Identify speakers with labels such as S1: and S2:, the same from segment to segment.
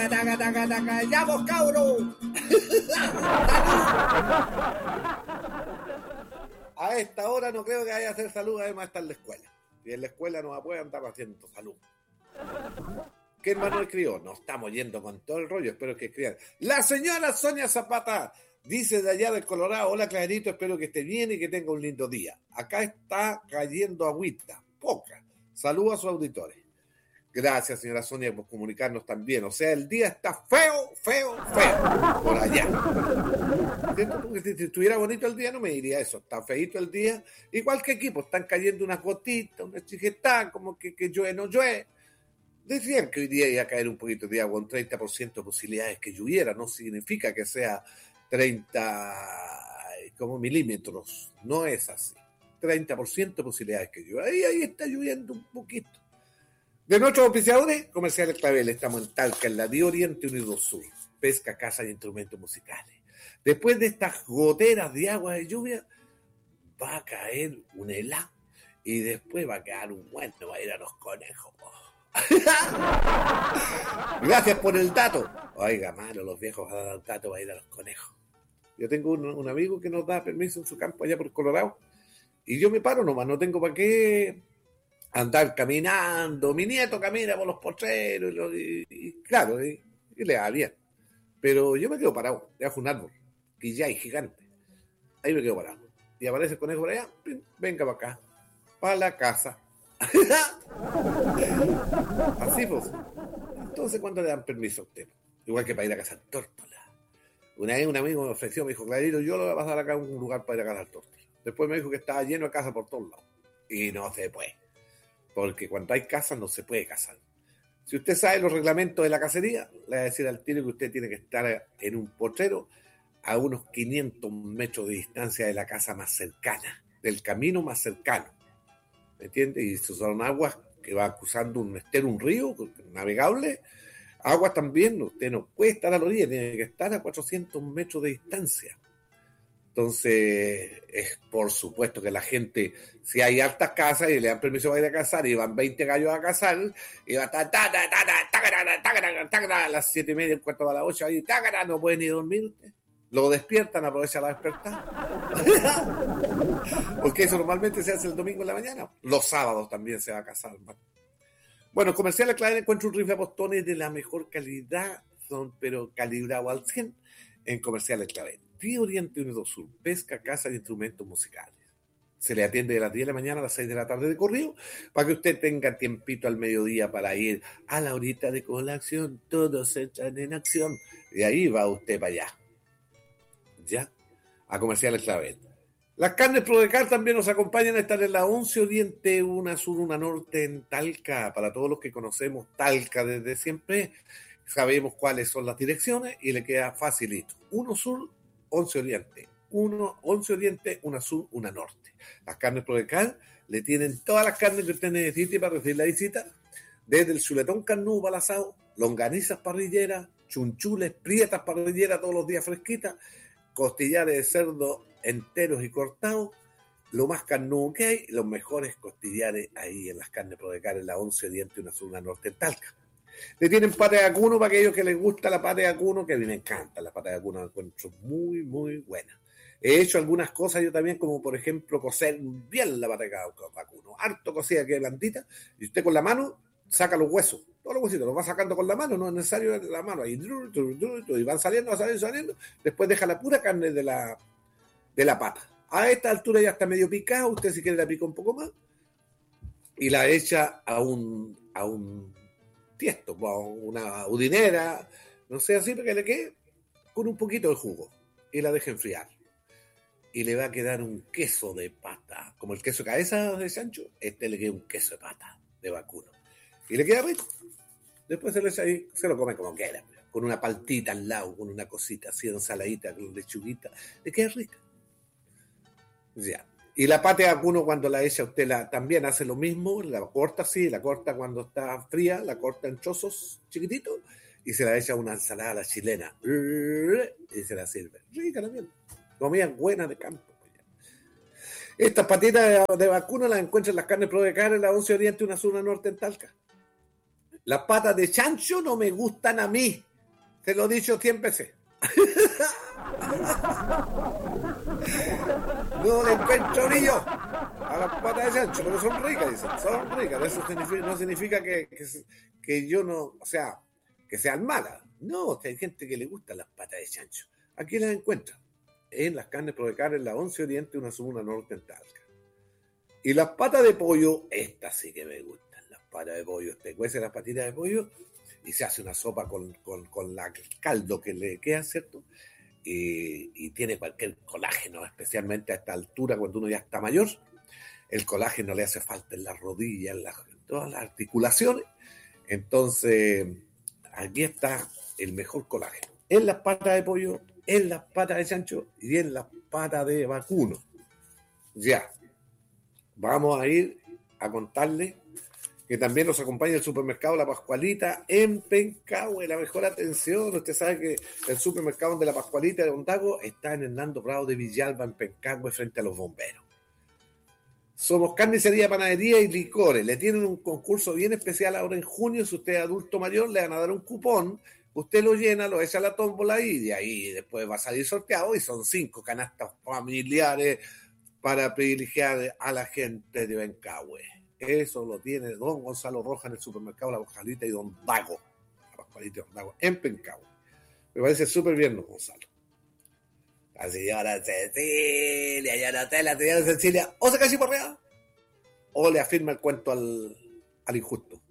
S1: taca, taca, taca, ya vos, cabros. A esta hora no creo que vaya a hacer salud, además está en la escuela. Y en la escuela no va a poder andar haciendo salud. ¿Qué hermano escribió? Nos estamos yendo con todo el rollo, espero que escriban. La señora Sonia Zapata dice de allá del Colorado: hola Clarito, espero que esté bien y que tenga un lindo día. Acá está cayendo agüita, poca. Saludos a sus auditores. Gracias, señora Sonia, por comunicarnos también. O sea, el día está feo, feo, feo por allá. ¿Cierto? Porque si estuviera bonito el día no me diría eso. Está feíto el día. Igual que aquí, pues están cayendo unas gotitas, unas chiquetas, como que llueve, no llueve. Decían que hoy día iba a caer un poquito de agua, un 30% de posibilidades que lloviera. No significa que sea 30 como milímetros. No es así. 30% de posibilidades que llueva. Ahí está lloviendo un poquito. De nuestros oficiadores, Comerciales Clavel, estamos en Talca, en la de Oriente Unido Sur. Pesca, caza e instrumentos musicales. Después de estas goteras de agua de lluvia, va a caer un helado. Y después va a quedar un bueno, va a ir a los conejos. Gracias por el dato. Oiga, malo, los viejos van a dar dato, va a ir a los conejos. Yo tengo un amigo que nos da permiso en su campo allá por Colorado. Y yo me paro nomás, no tengo para qué andar caminando. Mi nieto camina por los potreros y claro, y le va bien. Pero yo me quedo parado, debajo de un árbol, que ya hay gigante. Ahí me quedo parado. Y aparece el conejo por allá, venga para acá, para la casa. Así pues. Entonces, ¿cuándo le dan permiso a usted? Igual que para ir a cazar tórtola. Una vez un amigo me ofreció, me dijo: Clarito, yo lo voy a pasar acá a un lugar para ir a cazar tórtola. Después me dijo que estaba lleno de casas por todos lados. Y no se puede. Porque cuando hay casas no se puede cazar. Si usted sabe los reglamentos de la cacería, le voy a decir al tiro que usted tiene que estar en un potrero a unos 500 metros de distancia de la casa más cercana, del camino más cercano. ¿Me entiende? Y son aguas que va cruzando un río navegable. Aguas también, usted no puede estar a la orilla, tiene que estar a 400 metros de distancia. Entonces, es por supuesto que la gente, si hay altas casas y le dan permiso para ir a cazar, y van 20 gallos a cazar, y va a estar a las 7:30, el cuarto de las 8, ahí, no puede ni dormir. Lo despiertan, aprovechan la despertar. Porque eso normalmente se hace el domingo en la mañana. Los sábados también se va a cazar. Bueno, Comerciales Clavel encuentra un rifle a postones de la mejor calidad, pero calibrado al 100 en Comerciales Clavel. De Oriente Unido Sur, pesca, caza y instrumentos musicales. Se le atiende de las 10 de la mañana a las 6 de la tarde de corrido, para que usted tenga tiempito al mediodía para ir a la horita de colación. Todos entran en acción. Y ahí va usted para allá. Ya, a Comerciales Clavel. Las carnes Prodecar también nos acompañan a estar en la 11 Oriente, una Sur, una Norte en Talca. Para todos los que conocemos Talca desde siempre, sabemos cuáles son las direcciones y le queda facilito. 1 Sur, 11 Oriente. 11 Oriente, una Sur, una Norte. Las carnes Prodecar le tienen todas las carnes que usted necesite para recibir la visita, desde el chuletón carnudo para el asado, longanizas parrilleras, chunchules, prietas parrilleras todos los días fresquitas, costillares de cerdo enteros y cortados, lo más carnudo que hay, los mejores costillares ahí en las carnes Prodecar, en la 11 Oriente, una Sur, una Norte en Talca. Le tienen pata de vacuno para aquellos que les gusta la pata de vacuno, que a mí me encanta la pata de vacuno, la encuentro muy, muy buena. He hecho algunas cosas yo también, como por ejemplo cocer bien la pata de vacuno, harto cocida, que es blandita, y usted con la mano saca los huesos, todos los huesitos, los va sacando con la mano, no es necesario la mano, ahí, y van saliendo, después deja la pura carne de la pata. A esta altura ya está medio picada, usted si quiere la pica un poco más, y la echa a un tiesto, a una udinera, no sé, así, para que le quede con un poquito de jugo, y la deja enfriar. Y le va a quedar un queso de pata, como el queso cabeza de chancho, le queda un queso de pata, de vacuno. Y le queda rico. Después se lo echa ahí, se lo come como quiera, con una paltita al lado, con una cosita así, ensaladita, con lechuguita, le queda rica. Ya. Y la pata de vacuno, cuando la echa, usted también hace lo mismo, la corta así, la corta cuando está fría, la corta en trozos chiquititos, y se la echa una ensalada a la chilena, y se la sirve. Rica también. Comida buena de campo. Estas patitas de vacuno las encuentran en las carnes Prodecar en la 11 Oriente, una Sur, una Norte en Talca. Las patas de chancho no me gustan a mí, Te lo he dicho 100 veces. No le encuentro brillo a las patas de chancho, pero son ricas, dicen. Son ricas. Eso no significa que yo no, o sea, que sean malas. No, hay gente que le gustan las patas de chancho. Aquí las encuentra. En las carnes Prodecar, en la 11 Oriente, una Comuna Norte en Talca. Y las patas de pollo, estas sí que me gustan. Las patas de pollo, te cuece las patitas de pollo y se hace una sopa con el caldo que le queda, ¿cierto? Y tiene cualquier colágeno, especialmente a esta altura, cuando uno ya está mayor. El colágeno le hace falta en las rodillas, en todas las articulaciones. Entonces, aquí está el mejor colágeno. En las patas de pollo, en las patas de chancho y en las patas de vacuno. Ya. Vamos a ir a contarles que también nos acompaña el supermercado La Pascualita en Pencahue, la mejor atención. Usted sabe que el supermercado de La Pascualita de Ondago está en Hernando Prado de Villalba, en Pencahue, frente a los bomberos. Somos carnicería, panadería y licores. Le tienen un concurso bien especial ahora en junio. Si usted es adulto mayor, le van a dar un cupón. Usted lo llena, lo echa a la tómbola y de ahí después va a salir sorteado. Y son 5 canastas familiares para privilegiar a la gente de Pencahue. Eso lo tiene don Gonzalo Rojas en el supermercado La Pascualita y don Dago. La Pascualita y don Dago en Pencahue. Me parece súper bien, don Gonzalo. La señora Cecilia, ya no está la señora Cecilia. O se casi porrea, o le afirma el cuento al injusto.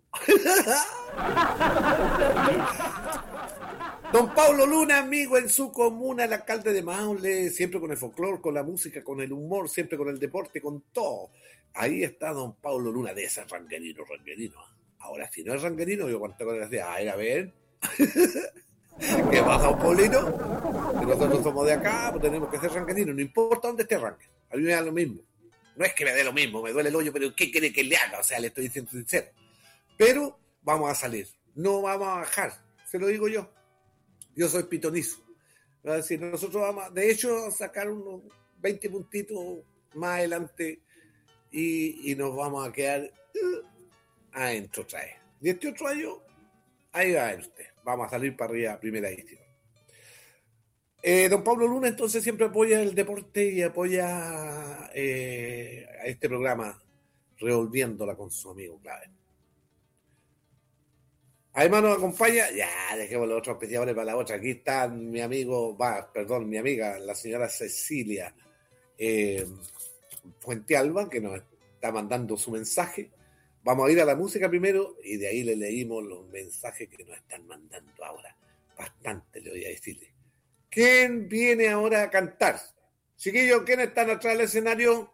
S1: Don Paulo Luna, amigo en su comuna, el alcalde de Maule, siempre con el folclore, con la música, con el humor, siempre con el deporte, con todo. Ahí está don Paulo Luna, de ese ranguerino. Ahora, si no es ranguerino, yo cuento con él decía, a ver. ¿Qué pasa, don Paulino? Que nosotros somos de acá, pues tenemos que ser ranguerinos, no importa dónde esté rangue. A mí me da lo mismo. No es que me dé lo mismo, me duele el hoyo, pero ¿qué quiere que le haga? O sea, le estoy diciendo sincero. Pero vamos a salir, no vamos a bajar, se lo digo yo. Yo soy pitonizo. Es decir, nosotros vamos, de hecho, a sacar unos 20 puntitos más adelante y nos vamos a quedar adentro otra vez. 18 años, ahí va a ver usted. Vamos a salir para arriba, primera edición. Don Pablo Luna entonces siempre apoya el deporte y apoya a este programa, revolviéndola con su amigo clave. Además nos acompaña, ya dejemos los otros especiales para la otra. Aquí está mi amiga, la señora Cecilia Fuentealba, que nos está mandando su mensaje. Vamos a ir a la música primero y de ahí le leímos los mensajes que nos están mandando ahora. Bastante, le voy a decirle. ¿Quién viene ahora a cantar? Chiquillos, ¿quiénes están atrás del escenario?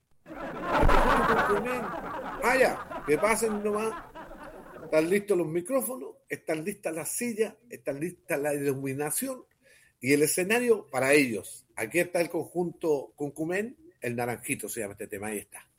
S1: Ah, ya, que pasen nomás. Están listos los micrófonos, están listas las sillas, están listas la iluminación y el escenario para ellos. Aquí está el conjunto Concumén, el Naranjito se llama este tema, ahí está.